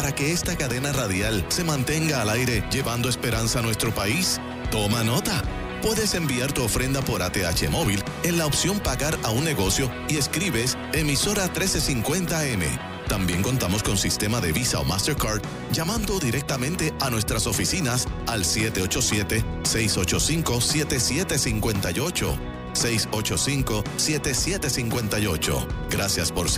para que esta cadena radial se mantenga al aire llevando esperanza a nuestro país? Toma nota. Puedes enviar tu ofrenda por ATH Móvil en la opción Pagar a un negocio y escribes Emisora 1350M. También contamos con sistema de Visa o Mastercard llamando directamente a nuestras oficinas al 787-685-7758. 685-7758. Gracias por